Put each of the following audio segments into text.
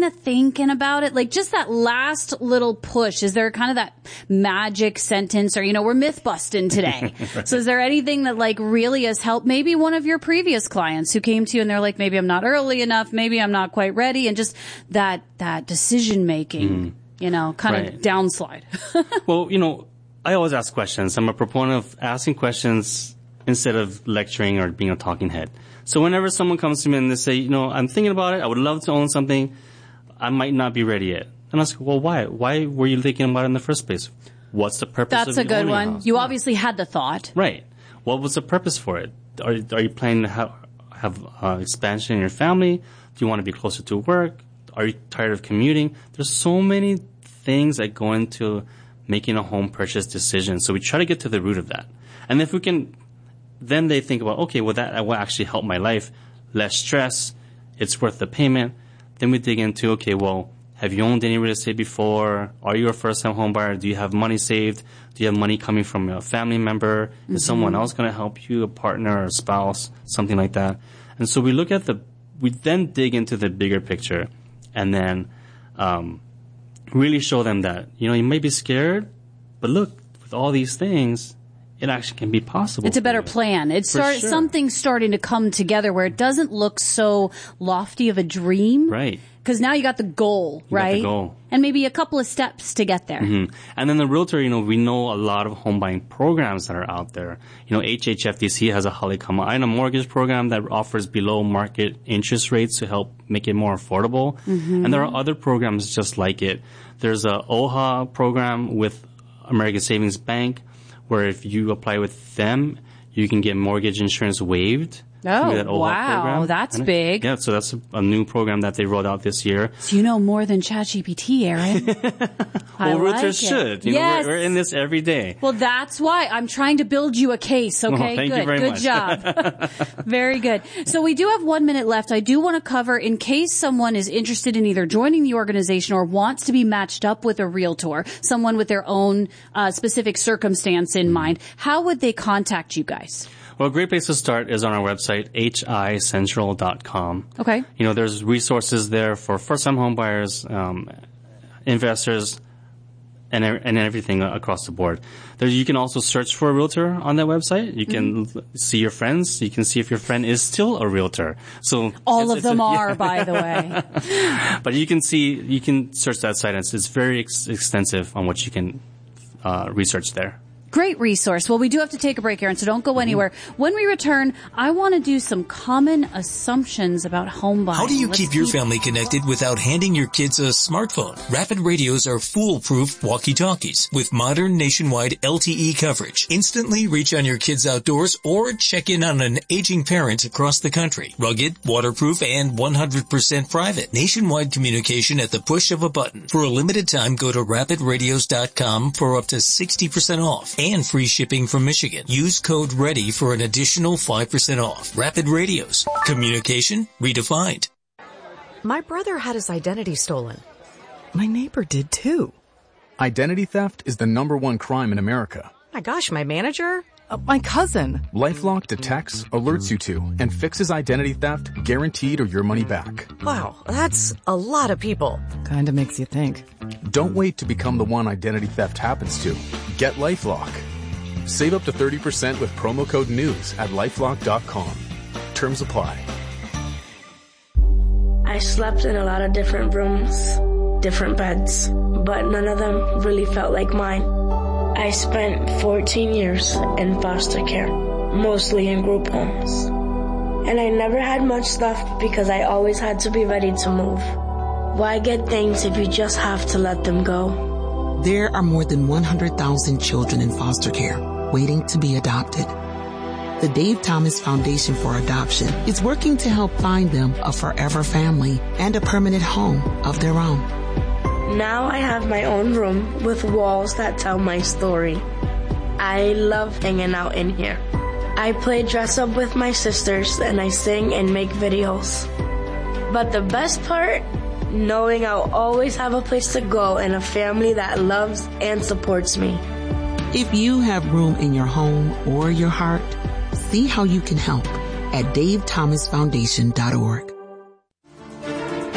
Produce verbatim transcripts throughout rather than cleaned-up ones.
of thinking about it? Like just that last little push. Is there kind of that magic sentence or, you know, we're myth busting today. Right. So is there anything that like really has helped maybe one of your previous clients who came to you and they're like, maybe I'm not early enough. Maybe I'm not quite ready. And just that, that decision making, mm. you know, kind right. of downslide. Well, you know, I always ask questions. I'm a proponent of asking questions instead of lecturing or being a talking head. So whenever someone comes to me and they say, you know, I'm thinking about it, I would love to own something, I might not be ready yet. And I was like, well, why? Why were you thinking about it in the first place? What's the purpose That's of a you good owning one. a house? You yeah. obviously had the thought. Right. What was the purpose for it? Are, are you planning to have, have uh, expansion in your family? Do you want to be closer to work? Are you tired of commuting? There's so many things that go into making a home purchase decision. So we try to get to the root of that. And if we can, then they think about, okay, well, that will actually help my life. Less stress. It's worth the payment. Then we dig into, okay, well, have you owned any real estate before? Are you a first-time home buyer? Do you have money saved? Do you have money coming from a family member? Mm-hmm. Is someone else going to help you, a partner or a spouse, something like that? And so we look at the, we then dig into the bigger picture and then, um, really show them that, you know, you may be scared, but look, with all these things, it actually can be possible. It's a better plan. It's start, sure. something starting to come together where it doesn't look so lofty of a dream. Right. Because now you got the goal, you right? Got the goal. And maybe a couple of steps to get there. Mm-hmm. And then the realtor, you know, we know a lot of home buying programs that are out there. You know, H H F D C has a Halei Kama'aina mortgage program that offers below market interest rates to help make it more affordable. Mm-hmm. And there are other programs just like it. There's a O H A program with American Savings Bank where if you apply with them, you can get mortgage insurance waived. Oh, that wow. Program. That's and big. It, yeah, so that's a, a new program that they rolled out this year. So you know more than ChatGPT, Aaron. Well, realtors like should. You yes. know, we're, we're in this every day. Well, that's why I'm trying to build you a case, okay? Oh, thank good. you very good much. job. Very good. So we do have one minute left. I do want to cover, in case someone is interested in either joining the organization or wants to be matched up with a realtor, someone with their own uh, specific circumstance in mind, how would they contact you guys? Well, a great place to start is on our website, H I central dot com. Okay. You know, there's resources there for first-time home buyers, um, investors, and and everything across the board. There, you can also search for a realtor on that website. You can mm-hmm. see your friends. You can see if your friend is still a realtor. So all it's, of it's them a, are, yeah. by the way. But you can see, you can search that site. It's, it's very ex- extensive on what you can uh, research there. Great resource. Well, we do have to take a break, Aaron, so don't go anywhere. When we return, I want to do some common assumptions about home buying. How do you Let's keep your family connected without handing your kids a smartphone? Rapid Radios are foolproof walkie-talkies with modern nationwide L T E coverage. Instantly reach on your kids outdoors or check in on an aging parent across the country. Rugged, waterproof, and one hundred percent private. Nationwide communication at the push of a button. For a limited time, go to rapid radios dot com for up to sixty percent off. And free shipping from Michigan. Use code READY for an additional five percent off. Rapid Radios. Communication redefined. My brother had his identity stolen. My neighbor did too. Identity theft is the number one crime in America. My gosh, my manager? Uh, my cousin. LifeLock detects, alerts you to, and fixes identity theft guaranteed or your money back. Wow, that's a lot of people. Kinda makes you think. Don't wait to become the one identity theft happens to. Get LifeLock. Save up to thirty percent with promo code NEWS at lifelock dot com. Terms apply. I slept in a lot of different rooms, different beds, but none of them really felt like mine. I spent fourteen years in foster care, mostly in group homes. And I never had much stuff because I always had to be ready to move. Why get things if you just have to let them go? There are more than one hundred thousand children in foster care waiting to be adopted. The Dave Thomas Foundation for Adoption is working to help find them a forever family and a permanent home of their own. Now I have my own room with walls that tell my story. I love hanging out in here. I play dress up with my sisters and I sing and make videos. But the best part? Knowing I'll always have a place to go and a family that loves and supports me. If you have room in your home or your heart, see how you can help at dave thomas foundation dot org.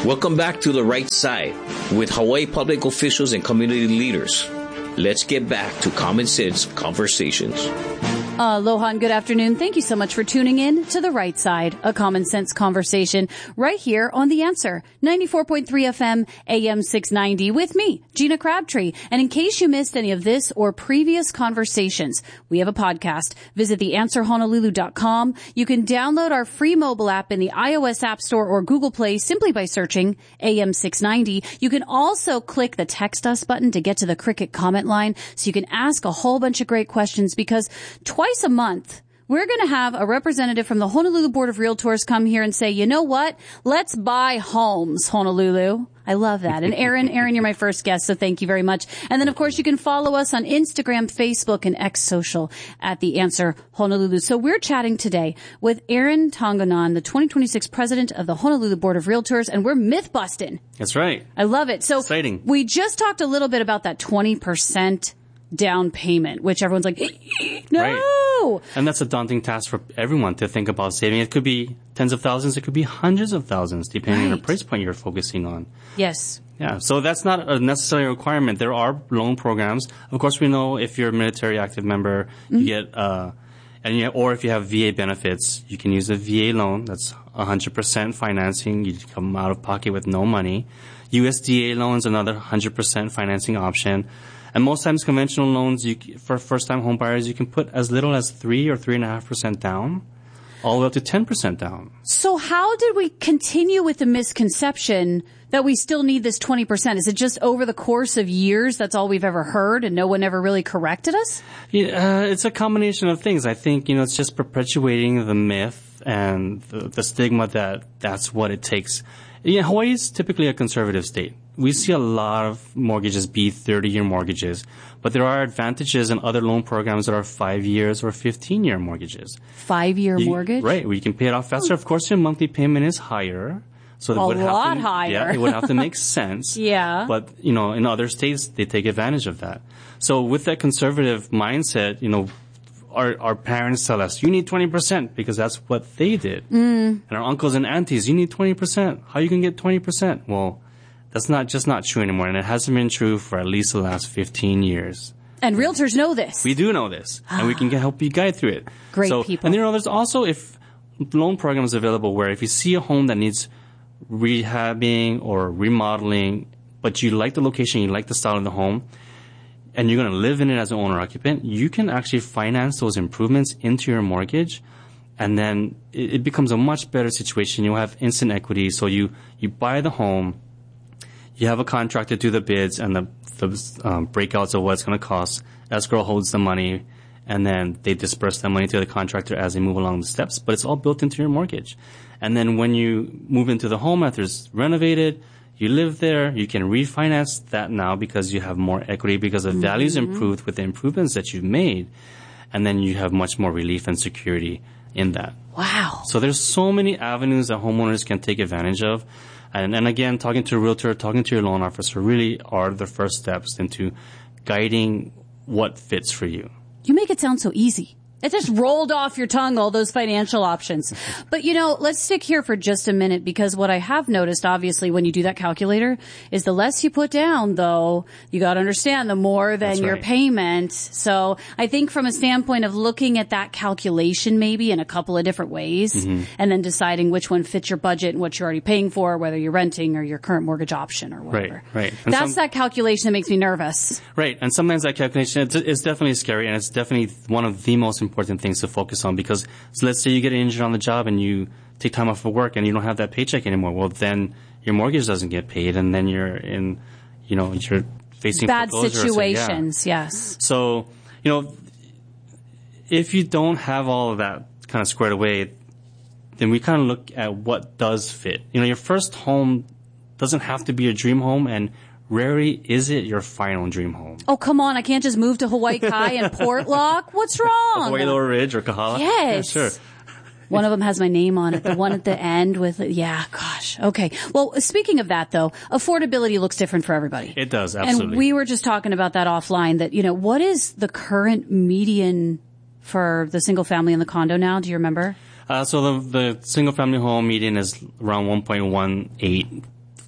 Welcome back to The Right Side with Hawaii public officials and community leaders. Let's get back to Common Sense Conversations. Aloha and good afternoon. Thank you so much for tuning in to The Right Side, a common sense conversation right here on The Answer, ninety-four point three F M, A M six ninety with me, Gina Crabtree. And in case you missed any of this or previous conversations, we have a podcast. Visit the answer honolulu dot com. You can download our free mobile app in the iOS App Store or Google Play simply by searching A M six ninety. You can also click the text us button to get to the Cricket comment line so you can ask a whole bunch of great questions, because twice a month, we're going to have a representative from the Honolulu Board of Realtors come here and say, you know what? Let's buy homes, Honolulu. I love that. And Aaron, Aaron, you're my first guest, so thank you very much. And then, of course, you can follow us on Instagram, Facebook, and X Social at The Answer Honolulu. So we're chatting today with Aaron Tonganon, the twenty twenty-six president of the Honolulu Board of Realtors, and we're myth busting. That's right. I love it. So exciting. We just talked a little bit about that twenty percent down payment, which everyone's like, no. Right. And that's a daunting task for everyone to think about saving. It could be tens of thousands. It could be hundreds of thousands, depending right. on the price point you're focusing on. Yes. Yeah. So that's not a necessary requirement. There are loan programs. Of course, we know if you're a military active member, mm-hmm. you get, uh, and you, or if you have V A benefits, you can use a V A loan. That's one hundred percent financing. You come out of pocket with no money. U S D A loans, another one hundred percent financing option. And most times, conventional loans, you, for first-time home buyers, you can put as little as three or three and a half percent down, all the way up to ten percent down. So, how did we continue with the misconception that we still need this twenty percent? Is it just over the course of years that's all we've ever heard, and no one ever really corrected us? Yeah, uh, it's a combination of things. I think you know it's just perpetuating the myth and the, the stigma that that's what it takes. Yeah, Hawaii is typically a conservative state. We see a lot of mortgages be thirty-year mortgages, but there are advantages in other loan programs that are five years or fifteen-year mortgages. Five-year you, mortgage? Right, where you can pay it off faster. Of course, your monthly payment is higher. So it a would lot have to, higher. Yeah, it would have to make sense. Yeah. But, you know, in other states, they take advantage of that. So with that conservative mindset, you know, Our, our parents tell us, you need twenty percent because that's what they did. Mm. And our uncles and aunties, you need twenty percent. How you can get twenty percent? Well, that's not just not true anymore. And it hasn't been true for at least the last fifteen years. And realtors know this. We do know this. And we can get, help you guide through it. Great so, people. And you know, there's also if loan programs available where if you see a home that needs rehabbing or remodeling, but you like the location, you like the style of the home, and you're going to live in it as an owner-occupant, you can actually finance those improvements into your mortgage, and then it, it becomes a much better situation. You'll have instant equity. So you, you buy the home, you have a contractor do the bids and the, the um, breakouts of what it's going to cost. Escrow holds the money, and then they disperse that money to the contractor as they move along the steps. But it's all built into your mortgage. And then when you move into the home after it's renovated, you live there, you can refinance that now because you have more equity because the mm-hmm. value's improved with the improvements that you've made. And then you have much more relief and security in that. Wow. So there's so many avenues that homeowners can take advantage of. And, and again, talking to a realtor, talking to your loan officer really are the first steps into guiding what fits for you. You make it sound so easy. It just rolled off your tongue, all those financial options. But, you know, let's stick here for just a minute, because what I have noticed, obviously, when you do that calculator is the less you put down, though, you got to understand, the more than That's your right. payment. So I think from a standpoint of looking at that calculation maybe in a couple of different ways, mm-hmm. and then deciding which one fits your budget and what you're already paying for, whether you're renting or your current mortgage option or whatever. Right, right. And That's some, that calculation that makes me nervous. Right. And sometimes that calculation, it's, it's definitely scary, and it's definitely one of the most important important things to focus on, because so let's say you get injured on the job and you take time off of work and you don't have that paycheck anymore. Well, then your mortgage doesn't get paid, and then you're in, you know, you're facing bad situations. So, yeah. Yes. So, you know, if you don't have all of that kind of squared away, then we kind of look at what does fit. You know, your first home doesn't have to be your dream home, and rarely is it your final dream home. Oh, come on. I can't just move to Hawaii Kai and Portlock. What's wrong? Hawaii Lower Ridge or Kahala? Yes. Yeah, sure. One of them has my name on it. The one at the end with, yeah, gosh. Okay. Well, speaking of that, though, affordability looks different for everybody. It does, absolutely. And we were just talking about that offline, that, you know, what is the current median for the single family and the condo now? Do you remember? Uh, so the, the single family home median is around one point one eight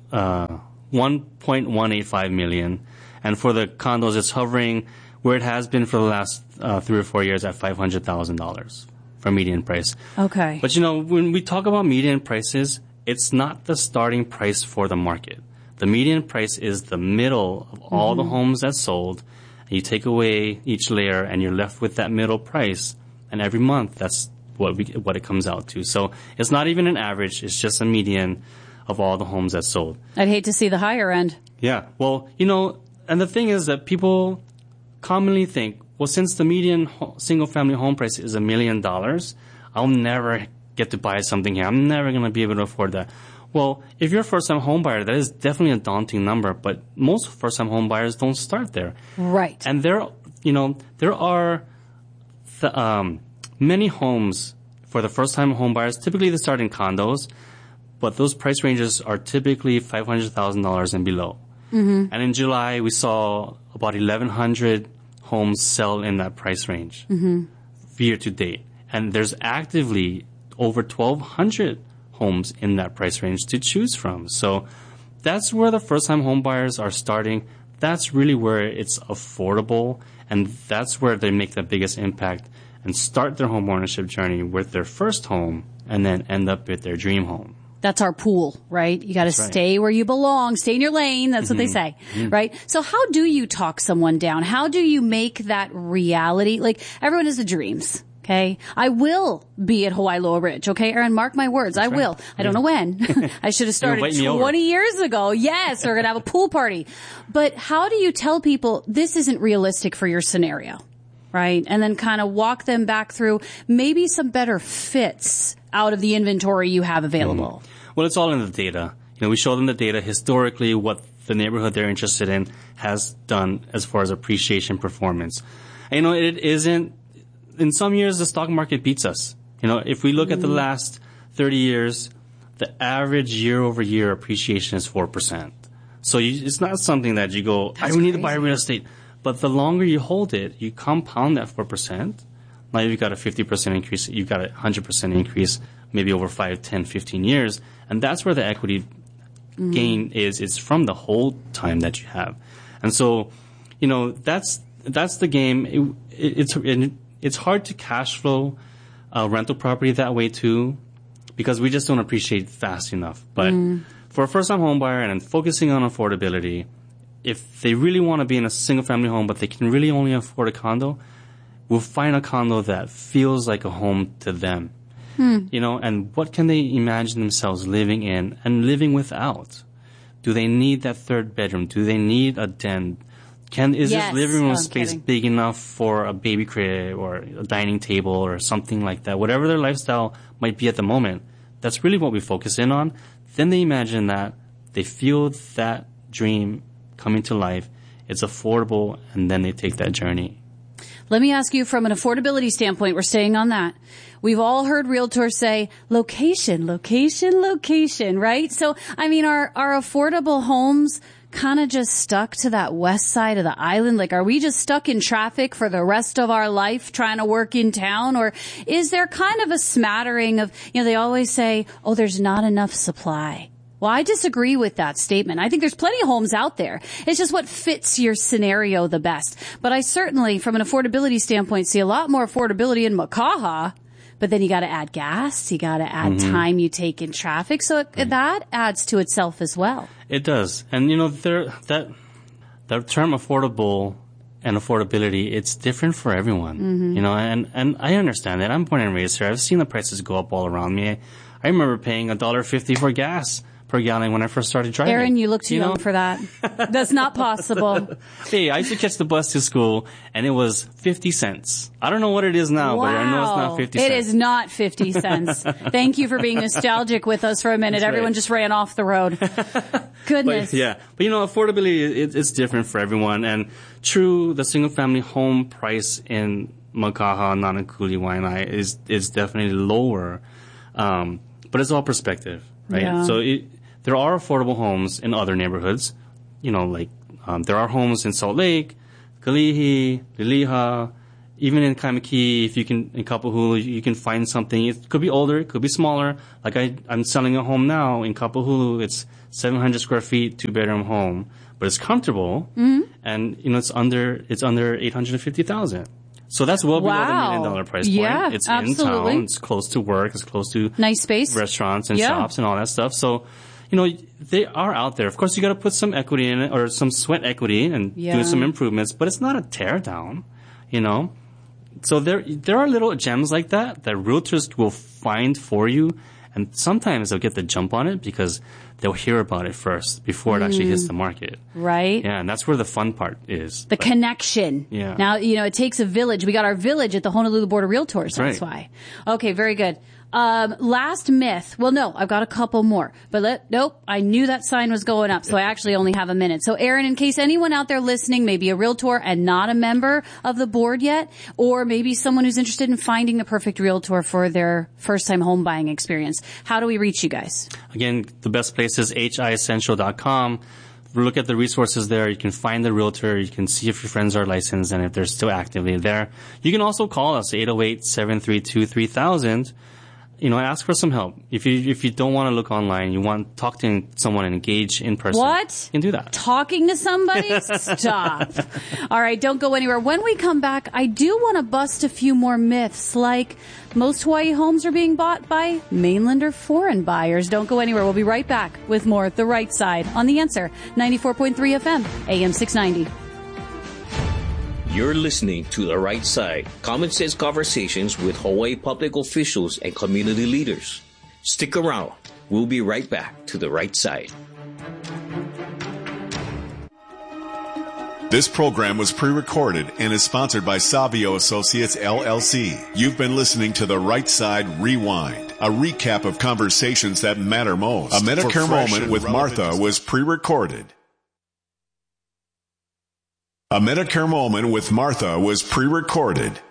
uh, one point one eight five million. And for the condos, it's hovering where it has been for the last uh, three or four years at five hundred thousand dollars for median price. Okay. But, you know, when we talk about median prices, it's not the starting price for the market. The median price is the middle of all mm-hmm. the homes that sold. And you take away each layer, and you're left with that middle price. And every month, that's what we what it comes out to. So it's not even an average. It's just a median of all the homes that sold. I'd hate to see the higher end. Yeah. Well, you know, and the thing is that people commonly think, well, since the median ho- single-family home price is a million dollars, I'll never get to buy something here. I'm never going to be able to afford that. Well, if you're a first-time home buyer, that is definitely a daunting number, but most first-time home buyers don't start there. Right. And there, you know, there are th- um, many homes for the first-time home buyers. Typically, they start in condos, but those price ranges are typically five hundred thousand dollars and below. Mm-hmm. And in July, we saw about eleven hundred homes sell in that price range mm-hmm. year to date. And there's actively over twelve hundred homes in that price range to choose from. So that's where the first-time home buyers are starting. That's really where it's affordable, and that's where they make the biggest impact and start their home ownership journey with their first home and then end up with their dream home. That's our pool, right? You got to stay right. where you belong, stay in your lane. That's mm-hmm. what they say, mm-hmm. right? So how do you talk someone down? How do you make that reality? Like, everyone has the dreams. Okay. I will be at Hawaii Lower Ridge. Okay. Aaron, mark my words. That's I right. will. I don't know when. I should have started twenty years ago. Yes. We're going to have a pool party. But how do you tell people this isn't realistic for your scenario? Right. And then kind of walk them back through maybe some better fits out of the inventory you have available. Mm. Well, it's all in the data. You know, we show them the data historically, what the neighborhood they're interested in has done as far as appreciation performance. And, you know, it isn't, in some years, the stock market beats us. You know, if we look mm. at the last thirty years, the average year over year appreciation is four percent. So you, it's not something that you go, That's I need crazy. to buy real estate. But the longer you hold it, you compound that four percent. Now you've got a fifty percent increase, you've got a one hundred percent increase, maybe over five, ten, fifteen years. And that's where the equity mm. gain is, is from the whole time that you have. And so, you know, that's, that's the game. It, it, it's, it, it's hard to cash flow a rental property that way too, because we just don't appreciate fast enough. But mm. for a first-time home buyer and focusing on affordability, if they really want to be in a single-family home, but they can really only afford a condo, we'll find a condo that feels like a home to them. Hmm. You know, and what can they imagine themselves living in and living without? Do they need that third bedroom? Do they need a den? Can is yes. this living room oh, space kidding. big enough for a baby crib or a dining table or something like that? Whatever their lifestyle might be at the moment, that's really what we focus in on. Then they imagine that, they feel that dream coming to life, it's affordable, and then they take that journey. Let me ask you from an affordability standpoint, we're staying on that. We've all heard realtors say location, location, location, right? So, I mean, are, are affordable homes kind of just stuck to that west side of the island? Like, are we just stuck in traffic for the rest of our life trying to work in town? Or is there kind of a smattering of, you know, they always say, oh, there's not enough supply. Well, I disagree with that statement. I think there's plenty of homes out there. It's just what fits your scenario the best. But I certainly, from an affordability standpoint, see a lot more affordability in Makaha. But then you got to add gas. You got to add mm-hmm. time you take in traffic. So it, right. that adds to itself as well. It does. And, you know, there, that, that term affordable and affordability, it's different for everyone. Mm-hmm. You know, and, and I understand that. I'm born and raised here. I've seen the prices go up all around me. I remember paying one dollar fifty for gas per gallon when I first started driving. Aaron, you look too you young know? for that. That's not possible. Hey, I used to catch the bus to school, and it was fifty cents. I don't know what it is now, wow. but I know it's not fifty cents. It is not fifty cents. Thank you for being nostalgic with us for a minute. That's Everyone right. just ran off the road. Goodness. But, yeah. But, you know, affordability, it, it's different for everyone. And true, the single-family home price in Makaha, Nanakuli, Waianae is, is definitely lower. Um, but it's all perspective, right? Yeah. So it, there are affordable homes in other neighborhoods. You know, like um, there are homes in Salt Lake, Kalihi, Liliha, even in Kaimuki, if you can, in Kapahulu, you can find something. It could be older, it could be smaller. Like I, I'm selling a home now in Kapahulu. It's seven hundred square feet, two bedroom home, but it's comfortable. Mm-hmm. And, you know, it's under, it's under eight hundred fifty thousand. So that's well below wow. the million dollar price point. Yeah, it's absolutely. in town. It's close to work. It's close to nice space, restaurants and yeah. shops and all that stuff. So, you know, they are out there. Of course, you got to put some equity in it or some sweat equity and yeah. do some improvements, but it's not a tear down, you know. So there, there are little gems like that that realtors will find for you, and sometimes they'll get the jump on it because they'll hear about it first before it mm. actually hits the market. Right. Yeah, and that's where the fun part is. The like, connection. Yeah. Now, you know, it takes a village. We got our village at the Honolulu Board of Realtors. That's right. why. Okay, very good. Um, last myth. Well, no, I've got a couple more, but let, nope, I knew that sign was going up, so I actually only have a minute. So Aaron, in case anyone out there listening, maybe a realtor and not a member of the board yet, or maybe someone who's interested in finding the perfect realtor for their first time home buying experience, how do we reach you guys? Again, the best place is H I essential dot com. Look at the resources there. You can find the realtor. You can see if your friends are licensed and if they're still actively there. You can also call us, eight oh eight, seven three two, three thousand. You know, ask for some help. If you if you don't want to look online, you want to talk to someone and engage in person. What? You can do that. Talking to somebody? Stop. All right, don't go anywhere. When we come back, I do want to bust a few more myths, like most Hawaii homes are being bought by mainland or foreign buyers. Don't go anywhere. We'll be right back with more The Right Side on The Answer, ninety-four point three F M, A M six ninety. You're listening to The Right Side, common sense conversations with Hawaii public officials and community leaders. Stick around. We'll be right back to The Right Side. This program was pre-recorded and is sponsored by Savio Associates, L L C. You've been listening to The Right Side Rewind, a recap of conversations that matter most. A Medicare Moment with Martha was pre-recorded. A Medicare Moment with Martha was pre-recorded.